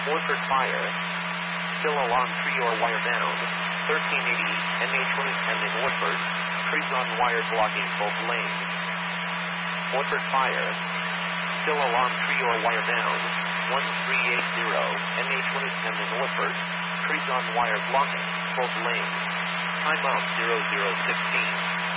Orford Fire. Still along tree or wire down. 1380 NH110 in Orford. Trees on wire blocking both lanes. Orford Fire. Still along tree or wire down. 1380 NH110 in Orford. Trees on wire blocking both lanes. Time out 0016.